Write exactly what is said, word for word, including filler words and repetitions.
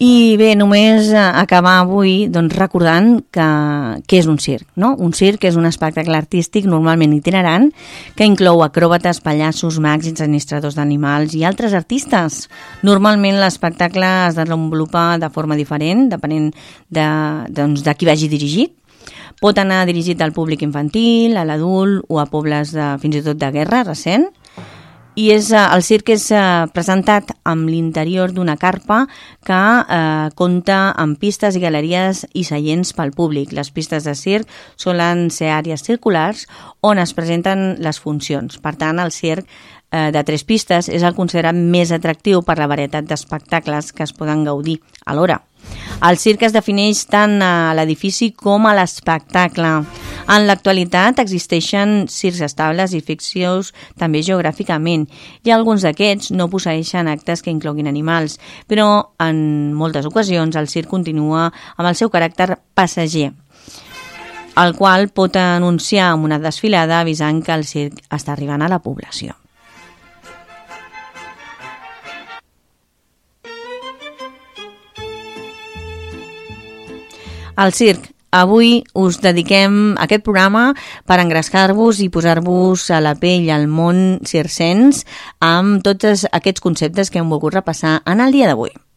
I bé, només acabar avui doncs, recordant que, que és un circ, no? Un circ és un espectacle artístic normalment itinerant que inclou acròbates, pallassos, mags, administradors d'animals i altres artistes. Normalment l'espectacle es desenvolupa de forma diferent, depenent de, doncs, de qui vagi dirigit. Pot anar dirigit al públic infantil, a l'adult o a pobles de, fins i tot de guerra recent. I és, el circ és presentat amb l'interior d'una carpa que eh, compta amb pistes i galeries i seients pel públic. Les pistes de circ solen ser àrees circulars on es presenten les funcions. Per tant, el circ eh, de tres pistes és el considerat més atractiu per la varietat d'espectacles que es poden gaudir alhora. El circ es defineix tant a l'edifici com a l'espectacle. En l'actualitat existeixen circs estables i fictius també geogràficament i alguns d'aquests no posseeixen actes que incloguin animals, però en moltes ocasions el circ continua amb el seu caràcter passager, el qual pot anunciar amb una desfilada avisant que el circ està arribant a la població. El circ. Avui us dediquem aquest programa per engrescar-vos i posar-vos a la pell al món circenc amb tots aquests conceptes que hem volgut repassar en el dia d'avui.